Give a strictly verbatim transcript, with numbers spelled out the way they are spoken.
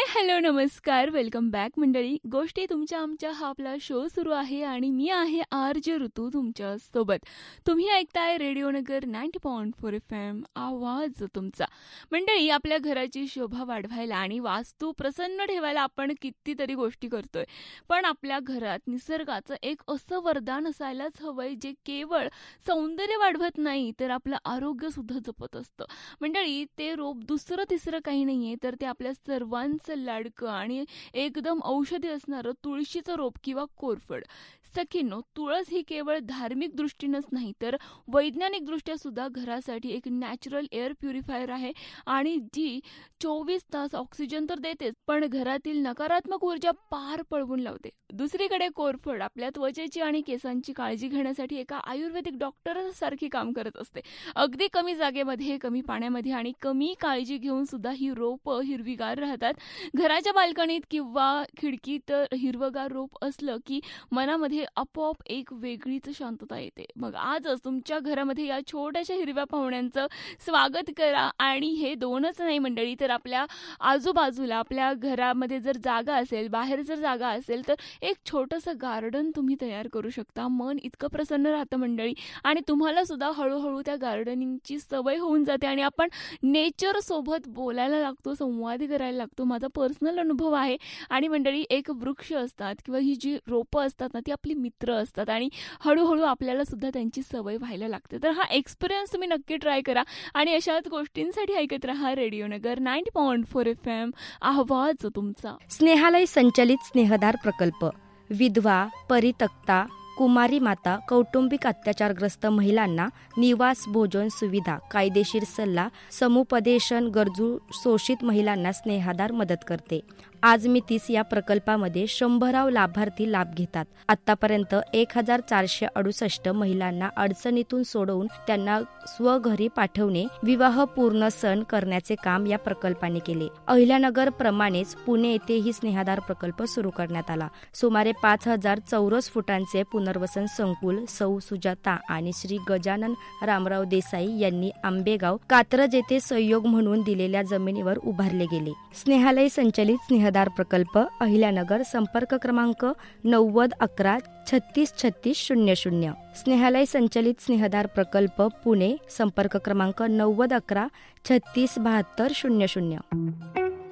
Hello नमस्कार welcome back मंडळी. गोष्टी तुमच्या आमच्या हा आपला शो सुरू आहे आणि मी आहे आर जे ऋतू तुमच्या सोबत. तुम्ही ऐकताय रेडिओ नगर ninety point four F M आवाज तुमचा. मंडळी, आपल्या घराची शोभा वाढवायला आणि वास्तू प्रसन्न ठेवायला आपण कितीतरी गोष्टी करतोय, पण आपल्या घरात निसर्गाचं एक असं वरदान असायलाच हवंय जे केवळ सौंदर्य वाढवत नाही तर आपलं आरोग्य सुद्धा जपत असतं. मंडळी, ते रोप दुसरं तिसरं काही नाहीये तर ते आपल्या सर्वांचं लाडकं आणि एकदम औषधी असणारं तुळशीचं रोप किंवा कोरफड. सखींनो, तुळस ही केवळ धार्मिक दृष्टीनंच नाही तर वैज्ञानिक दृष्ट्या सुद्धा घरासाठी एक नॅचरल एअर प्युरिफायर आहे आणि जी चोवीस तास ऑक्सिजन तर देतेच, पण घरातील नकारात्मक ऊर्जा पार पळवून लावते. दुसरीकडे कोरफड आपल्या त्वचेची आणि केसांची काळजी घेण्यासाठी एका आयुर्वेदिक डॉक्टर सारखी काम करत असते. अगदी कमी जागेमध्ये, कमी पाण्यामध्ये आणि कमी काळजी घेऊन सुद्धा ही रोपं हिरवीगार राहतात. घराच्या बाल्कनीत किंवा खिडकीत हिरवगार रोप असलं की मनामध्ये आपोआप एक वेगळीच शांतता येते. मग आजच तुमच्या घरामध्ये या छोट्याशा हिरव्या पाहुण्यांचं स्वागत करा. आणि हे दोनच नाही मंडळी, तर आपल्या आजूबाजूला आपल्या घरामध्ये जर जागा असेल, बाहेर जर जागा असेल तर एक छोटंसं गार्डन तुम्ही तयार करू शकता. मन इतकं प्रसन्न राहतं मंडळी आणि तुम्हाला सुद्धा हळूहळू त्या गार्डनिंगची सवय होऊन जाते आणि आपण नेचर सोबत बोलायला लागतो, संवाद करायला लागतो. माझा पर्सनल अनुभव आहे. आणि मंडळी, एक वृक्ष असतात किंवा ही जी रोपं असतात ना ती आपली मित्र असतात आणि हळूहळू आपल्याला सुद्धा त्यांची सवय व्हायला लागते. तर हा एक्सपिरियन्स तुम्ही नक्की ट्राय करा आणि अशाच गोष्टींसाठी ऐकत राहा रेडिओ नगर ninety point four F M आवाज तुमचा. स्नेहालय संचलित स्नेहदार प्रकल्प. विधवा, परित्यक्ता, कुमारी माता, कौटुंबिक अत्याचारग्रस्त महिलांना निवास, भोजन सुविधा, कायदेशीर सल्ला, समुपदेशन, गरजू शोषित महिलांना स्नेहादार मदत करते. आज मी तीस या प्रकल्पामध्ये शंभराव लाभार्थी लाभ घेतात. आतापर्यंत एक हजार चारशे अडुसष्ट महिलांना अडचणीतून सोडवून त्यांना स्वघरी पाठवणे, विवाह पूर्ण सण करण्याचे काम या प्रकल्पाने केले. अहिल्यानगर प्रमाणेच पुणे येथेही स्नेहादार प्रकल्प सुरू करण्यात आला. सुमारे पाच हजार चौरस फुटांचे पुनर्वसन संकुल सौ सुजाता आणि श्री गजानन रामराव देसाई यांनी आंबेगाव, कात्रज येथे सहयोग म्हणून दिलेल्या जमिनीवर उभारले गेले. स्नेहालय संचलित स्नेहदार प्रकल्प अहिल्यानगर. संपर्क क्रमांक नव्वद अकरा छत्तीस छत्तीस शून्य शून्य. स्नेहालय संचलित स्नेहदार प्रकल्प पुणे. संपर्क क्रमांक नव्वद अकरा छत्तीस बहात्तर शून्य शून्य.